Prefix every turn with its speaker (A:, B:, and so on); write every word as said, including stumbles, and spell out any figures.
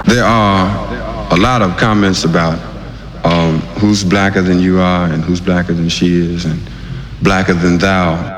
A: There are a lot of comments about um, who's blacker than you are and who's blacker than she is and blacker than thou.